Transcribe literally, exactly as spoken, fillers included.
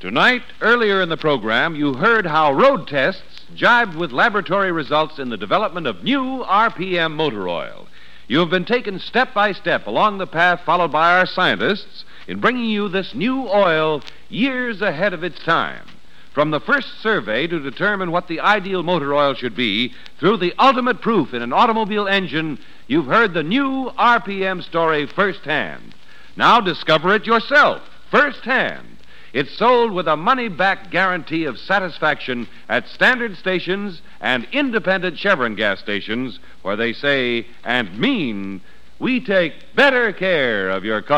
Tonight, earlier in the program, you heard how road tests jibed with laboratory results in the development of new R P M motor oil. You have been taken step by step along the path followed by our scientists in bringing you this new oil years ahead of its time. From the first survey to determine what the ideal motor oil should be, through the ultimate proof in an automobile engine, you've heard the new R P M story firsthand. Now discover it yourself, firsthand. It's sold with a money-back guarantee of satisfaction at standard stations and independent Chevron gas stations, where they say and mean, we take better care of your car.